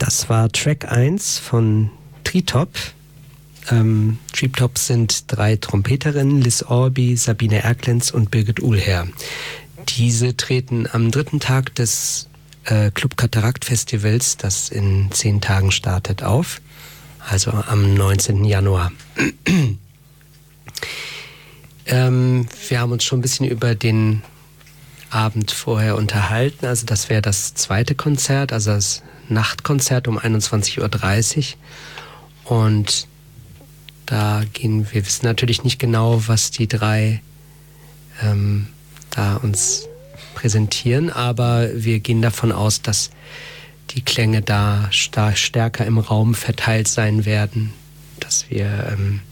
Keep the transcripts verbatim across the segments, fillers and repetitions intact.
Das war Track eins von Treetop. Ähm, Treetop sind drei Trompeterinnen, Liz Orby, Sabine Erklenz und Birgit Uhlherr. Diese treten am dritten Tag des äh, Club Katarakt Festivals, das in zehn Tagen startet, auf. Also am neunzehnten Januar. ähm, wir haben uns schon ein bisschen über den Abend vorher unterhalten. Also das wäre das zweite Konzert, also das Nachtkonzert um einundzwanzig Uhr dreißig. Und da gehen wir, wissen natürlich nicht genau, was die drei ähm, da uns präsentieren, aber wir gehen davon aus, dass die Klänge da star- stärker im Raum verteilt sein werden, dass wir ähm,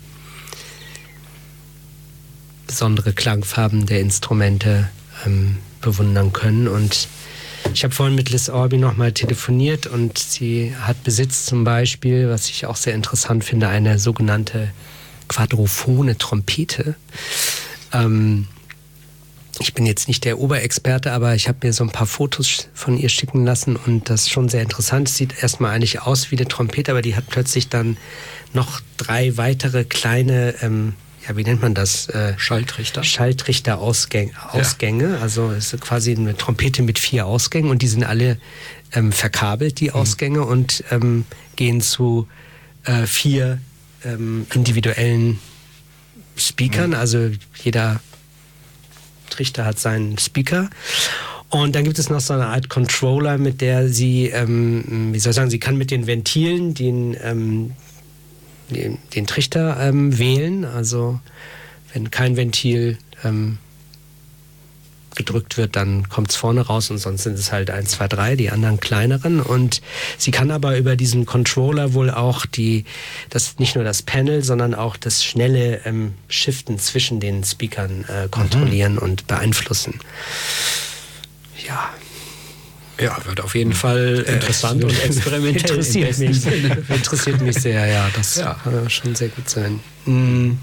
besondere Klangfarben der Instrumente ähm, bewundern können. Und ich habe vorhin mit Liz Orby nochmal telefoniert und sie hat besitzt zum Beispiel, was ich auch sehr interessant finde, eine sogenannte quadrophone Trompete. Ähm, ich bin jetzt nicht der Oberexperte, aber ich habe mir so ein paar Fotos von ihr schicken lassen und das ist schon sehr interessant. Es sieht erstmal eigentlich aus wie eine Trompete, aber die hat plötzlich dann noch drei weitere kleine, ähm, ja, wie nennt man das? Äh, Schalltrichter. Schalltrichter-Ausgänge. Ausgänge. Ja. Also es ist quasi eine Trompete mit vier Ausgängen und die sind alle ähm, verkabelt, die Ausgänge, mhm. und ähm, gehen zu äh, vier ähm, individuellen Speakern. Mhm. Also jeder Trichter hat seinen Speaker. Und dann gibt es noch so eine Art Controller, mit der sie, ähm, wie soll ich sagen, sie kann mit den Ventilen den, ähm, den, den Trichter ähm, wählen. Also wenn kein Ventil ähm, gedrückt wird, dann kommt es vorne raus und sonst sind es halt eins, zwei, drei, die anderen kleineren. Und sie kann aber über diesen Controller wohl auch die, das nicht nur das Panel, sondern auch das schnelle ähm, Shiften zwischen den Speakern äh, kontrollieren mhm. und beeinflussen. Ja. Ja, wird auf jeden Fall interessant äh, und experimentell. Interessiert mich, interessiert mich sehr, ja. Das ja. kann schon sehr gut sein. Mhm.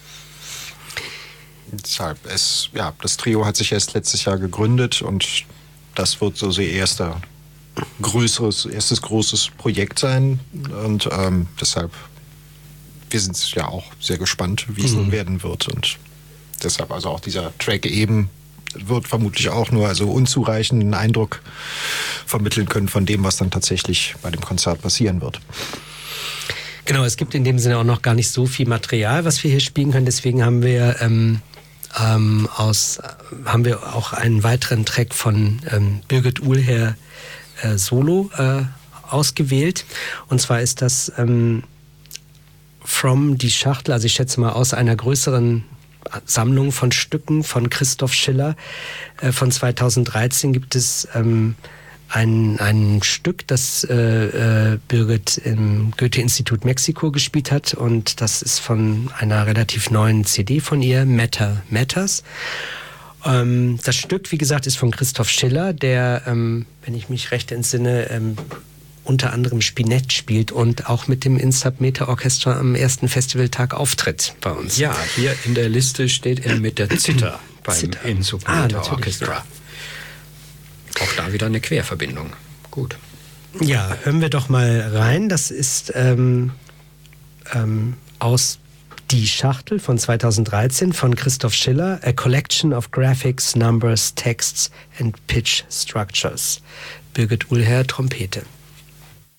Deshalb, es, ja, das Trio hat sich erst letztes Jahr gegründet und das wird so ihr erster größeres, erstes großes Projekt sein. Und ähm, deshalb, wir sind ja auch sehr gespannt, wie es mhm. nun werden wird. Und deshalb also auch dieser Track eben wird vermutlich auch nur also unzureichenden Eindruck vermitteln können von dem, was dann tatsächlich bei dem Konzert passieren wird. Genau, es gibt in dem Sinne auch noch gar nicht so viel Material, was wir hier spielen können. Deswegen haben wir ähm, ähm, aus haben wir auch einen weiteren Track von ähm, Birgit Uhlherr äh, Solo äh, ausgewählt. Und zwar ist das ähm, From die Schachtel, also ich schätze mal aus einer größeren Sammlung von Stücken von Christoph Schiller. Äh, von zweitausenddreizehn gibt es ähm, Ein, ein Stück, das äh, äh, Birgit im Goethe-Institut Mexiko gespielt hat, und das ist von einer relativ neuen C D von ihr, Matter Matters. Ähm, das Stück, wie gesagt, ist von Christoph Schiller, der, ähm, wenn ich mich recht entsinne, ähm, unter anderem Spinett spielt und auch mit dem Insubmeter Orchestra am ersten Festivaltag auftritt bei uns. Ja, hier in der Liste steht er mit der Zither beim Zither. Insubmeter ah, Orchestra. Auch da wieder eine Querverbindung. Gut. Ja, hören wir doch mal rein. Das ist ähm, ähm, aus Die Schachtel von zweitausenddreizehn von Christoph Schiller, A Collection of Graphics, Numbers, Texts and Pitch Structures. Birgit Uhlherr, Trompete.